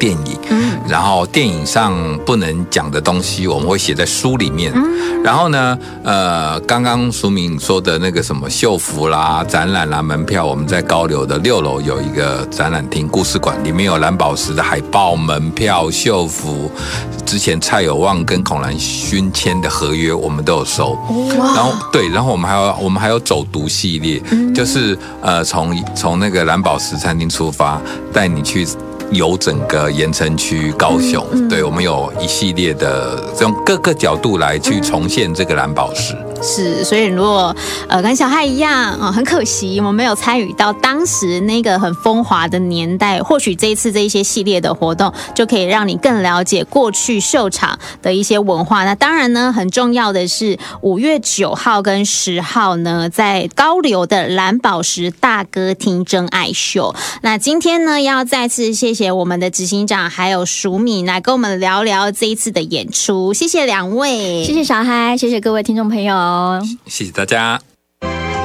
电影，然后电影上不能讲的东西，我们会写在书里面。然后呢，刚刚淑敏说的那个什么秀服啦、展览啦、门票，我们在高流的6楼有一个展览厅、故事馆，里面有蓝宝石的海报、门票、秀服。之前蔡有旺跟孔兰勋签的合约，我们都有收。然后对，然后我们还有走读系列，就是从那个蓝宝石餐厅出发，带你去游整个盐埕区高雄。对，我们有一系列的用各个角度来去重现这个蓝宝石。 是，所以如果跟小孩一样很可惜我们没有参与到当时那个很风华的年代，或许这一次这一些系列的活动就可以让你更了解过去秀场的一些文化。那当然呢，很重要的是5月9号跟10号呢，在高流的蓝宝石大歌厅真爱秀。那今天呢，要再次谢谢我们的执行长还有淑敏来跟我们聊聊这一次的演出，谢谢两位， 谢谢小嗨，谢谢各位听众朋友， 谢谢大家。